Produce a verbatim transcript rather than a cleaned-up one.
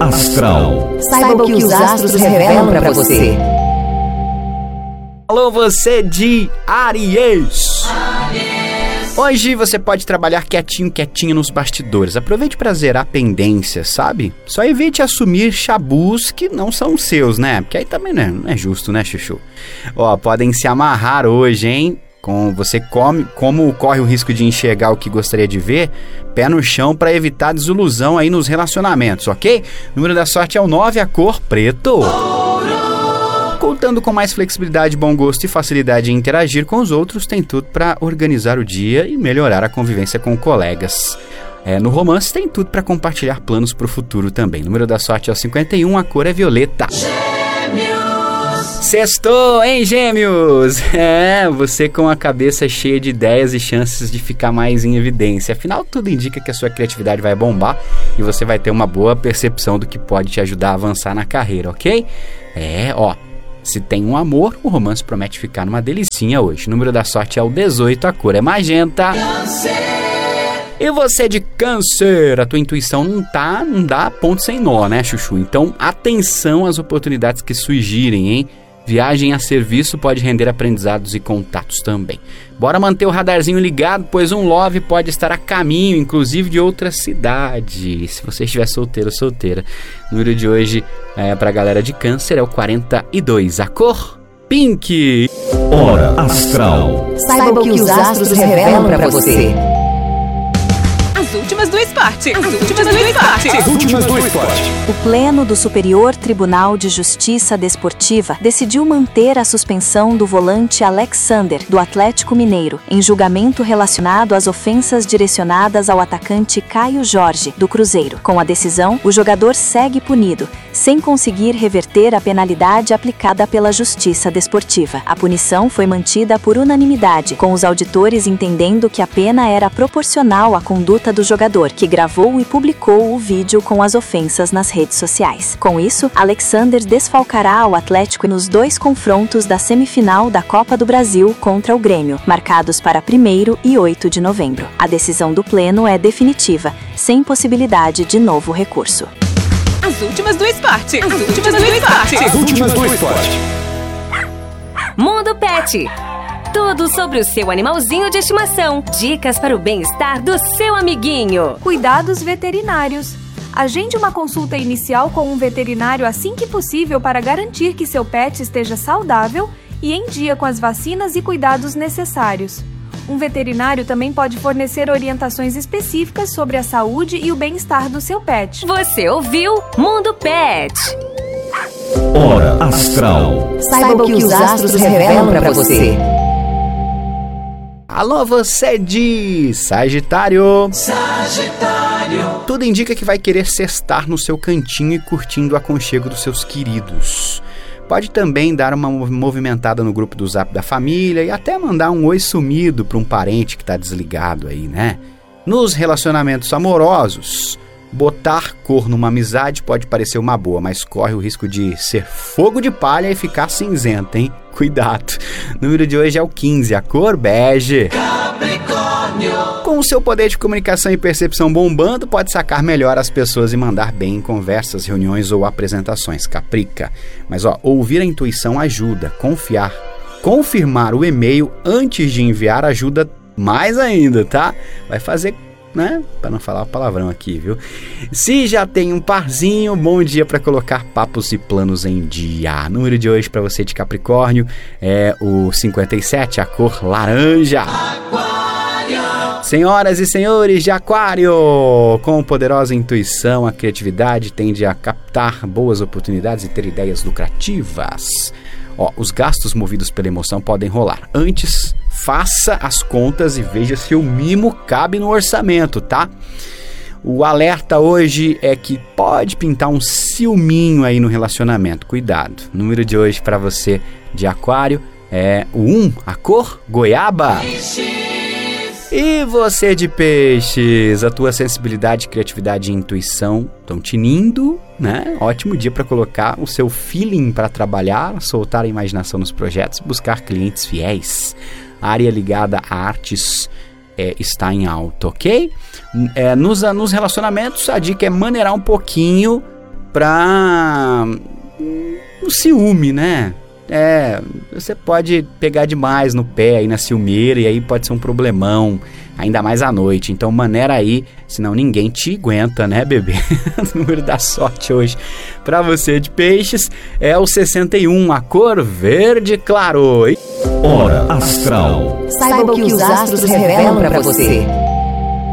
Astral. Saiba o que os astros revelam para você. Alô, você de Áries. Hoje você pode trabalhar quietinho, quietinho nos bastidores. Aproveite para zerar pendências, sabe? Só evite assumir chabus que não são seus, né? Porque aí também não é, não é justo, né, Chuchu? Ó, podem se amarrar hoje, hein? Com você come, como corre o risco de enxergar o que gostaria de ver, pé no chão para evitar desilusão aí nos relacionamentos, ok? O número da sorte é o nove, a cor preto. Contando com mais flexibilidade, bom gosto e facilidade em interagir com os outros, tem tudo para organizar o dia e melhorar a convivência com colegas. É, no romance tem tudo para compartilhar planos para o futuro também. O número da sorte é o cinquenta e um, a cor é violeta. Sextou, hein, Gêmeos? É, você com a cabeça cheia de ideias e chances de ficar mais em evidência. Afinal, tudo indica que a sua criatividade vai bombar e você vai ter uma boa percepção do que pode te ajudar a avançar na carreira, ok? É, ó, se tem um amor, o romance promete ficar numa delicinha hoje. O número da sorte é o dezoito, a cor é magenta. E você de Câncer, a tua intuição não tá, não dá ponto sem nó, né, Chuchu? Então, atenção às oportunidades que surgirem, hein? Viagem a serviço pode render aprendizados e contatos também. Bora manter o radarzinho ligado, pois um love pode estar a caminho, inclusive de outra cidade. Se você estiver solteiro ou solteira. O número de hoje é, pra galera de Câncer é o quarenta e dois, a cor pink. Hora Astral. Saiba o que os astros revelam para você. As últimas do esporte. As últimas do esporte. As últimas do esporte. O Pleno do Superior Tribunal de Justiça Desportiva decidiu manter a suspensão do volante Alexander, do Atlético Mineiro, em julgamento relacionado às ofensas direcionadas ao atacante Caio Jorge, do Cruzeiro. Com a decisão, o jogador segue punido, sem conseguir reverter a penalidade aplicada pela Justiça Desportiva. A punição foi mantida por unanimidade, com os auditores entendendo que a pena era proporcional à conduta do jogador, que gravou e publicou o vídeo com as ofensas nas redes sociais. Com isso, Alexander desfalcará o Atlético nos dois confrontos da semifinal da Copa do Brasil contra o Grêmio, marcados para primeiro e oito de novembro. A decisão do Pleno é definitiva, sem possibilidade de novo recurso. As últimas do esporte. As últimas do esporte. As últimas do esporte. Mundo Pet. Tudo sobre o seu animalzinho de estimação. Dicas para o bem-estar do seu amiguinho. Cuidados veterinários. Agende uma consulta inicial com um veterinário assim que possível para garantir que seu pet esteja saudável e em dia com as vacinas e cuidados necessários. Um veterinário também pode fornecer orientações específicas sobre a saúde e o bem-estar do seu pet. Você ouviu Mundo Pet. Hora Astral. Saiba o que os astros revelam para você. Alô, você de Sagitário. Sagitário. Tudo indica que vai querer sextar no seu cantinho e curtindo o aconchego dos seus queridos. Pode também dar uma movimentada no grupo do Zap da família e até mandar um oi sumido para um parente que está desligado aí, né? Nos relacionamentos amorosos, botar cor numa amizade pode parecer uma boa, mas corre o risco de ser fogo de palha e ficar cinzento, hein? Cuidado! O número de hoje é o quinze, a cor bege. Capricórnio. Com o seu poder de comunicação e percepção bombando, pode sacar melhor as pessoas e mandar bem em conversas, reuniões ou apresentações. Caprica. Mas ó, ouvir a intuição ajuda. Confiar. Confirmar o e-mail antes de enviar ajuda mais ainda, tá? Vai fazer, né? Para não falar o palavrão aqui, viu? Se já tem um parzinho, bom dia para colocar papos e planos em dia. O número de hoje para você de Capricórnio é o cinquenta e sete, a cor laranja. Aquário. Senhoras e senhores de Aquário, com poderosa intuição, a criatividade tende a captar boas oportunidades e ter ideias lucrativas. Ó, os gastos movidos pela emoção podem rolar. Antes, faça as contas e veja se o mimo cabe no orçamento, tá? O alerta hoje é que pode pintar um ciúminho aí no relacionamento. Cuidado. O número de hoje para você de Aquário é o um, a cor goiaba. E você de Peixes, a tua sensibilidade, criatividade e intuição estão tinindo, né? Ótimo dia para colocar o seu feeling para trabalhar, soltar a imaginação nos projetos, buscar clientes fiéis. A área ligada a artes é, está em alta, ok? É, nos, nos relacionamentos, a dica é maneirar um pouquinho pra o ciúme, né? É, você pode pegar demais no pé aí na ciumeira e aí pode ser um problemão, ainda mais à noite. Então maneira aí, senão ninguém te aguenta, né, bebê? O número da sorte hoje pra você de peixes é o sessenta e um, a cor verde claro. Hora Astral. Saiba o que os astros revelam pra você.